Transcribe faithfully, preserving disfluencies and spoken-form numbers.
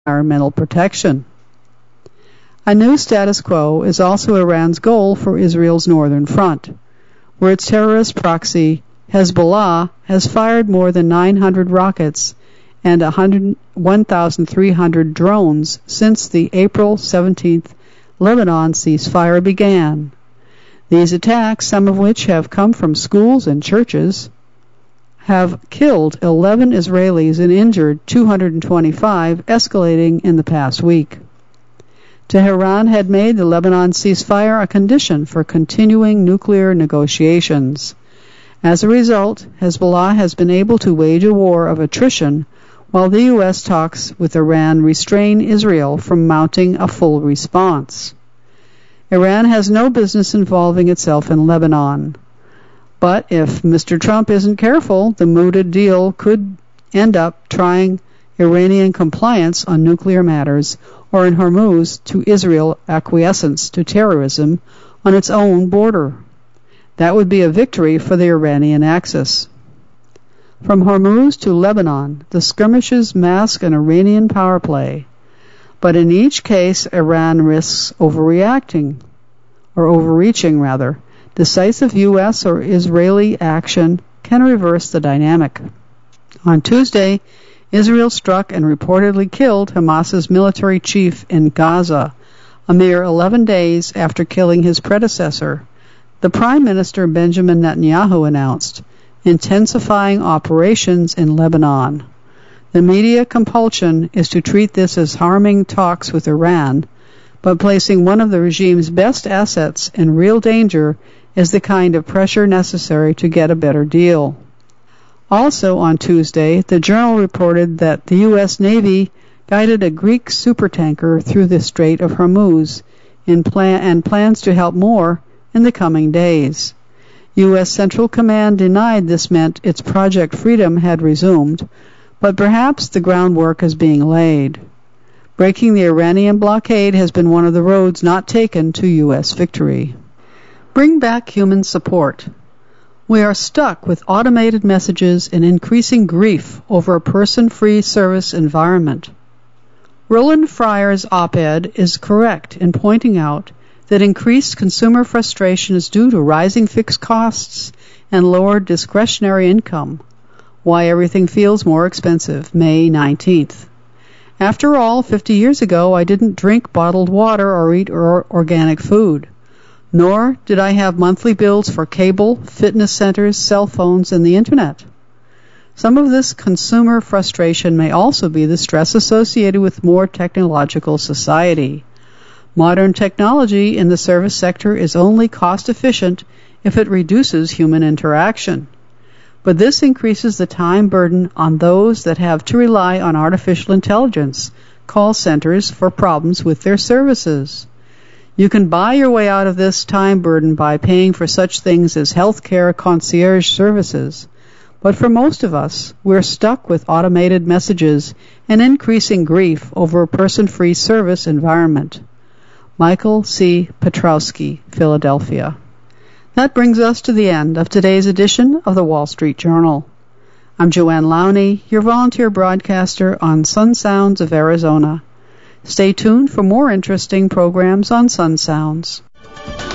environmental protection. A new status quo is also Iran's goal for Israel's northern front, where its terrorist proxy, Hezbollah, has fired more than nine hundred rockets and one thousand three hundred drones since the April seventeenth Lebanon ceasefire began. These attacks, some of which have come from schools and churches, have killed eleven Israelis and injured two hundred twenty-five, escalating in the past week. Tehran had made the Lebanon ceasefire a condition for continuing nuclear negotiations. As a result, Hezbollah has been able to wage a war of attrition, while the U S talks with Iran restrain Israel from mounting a full response. Iran has no business involving itself in Lebanon. But if Mister Trump isn't careful, the mooted deal could end up trying Iranian compliance on nuclear matters, or in Hormuz, to Israel acquiescence to terrorism on its own border. That would be a victory for the Iranian axis. From Hormuz to Lebanon, the skirmishes mask an Iranian power play. But in each case, Iran risks overreacting, or overreaching rather. Decisive U S or Israeli action can reverse the dynamic. On Tuesday, Israel struck and reportedly killed Hamas's military chief in Gaza, a mere eleven days after killing his predecessor. The Prime Minister Benjamin Netanyahu announced, intensifying operations in Lebanon. The media compulsion is to treat this as harming talks with Iran, but placing one of the regime's best assets in real danger is the kind of pressure necessary to get a better deal. Also on Tuesday, the Journal reported that the U S Navy guided a Greek supertanker through the Strait of Hormuz in plan- and plans to help more in the coming days. U S Central Command denied this meant its Project Freedom had resumed, but perhaps the groundwork is being laid. Breaking the Iranian blockade has been one of the roads not taken to U S victory. Bring back human support. We are stuck with automated messages and increasing grief over a person-free service environment. Roland Fryer's op-ed is correct in pointing out that increased consumer frustration is due to rising fixed costs and lower discretionary income. Why everything feels more expensive, May nineteenth. After all, fifty years ago, I didn't drink bottled water or eat or organic food. Nor did I have monthly bills for cable, fitness centers, cell phones, and the Internet. Some of this consumer frustration may also be the stress associated with more technological society. Modern technology in the service sector is only cost-efficient if it reduces human interaction. But this increases the time burden on those that have to rely on artificial intelligence, call centers, for problems with their services. You can buy your way out of this time burden by paying for such things as healthcare concierge services. But for most of us, we're stuck with automated messages and increasing grief over a person-free service environment. Michael C. Petrowski, Philadelphia. That brings us to the end of today's edition of the Wall Street Journal. I'm Joanne Lowney, your volunteer broadcaster on Sun Sounds of Arizona. Stay tuned for more interesting programs on Sun Sounds.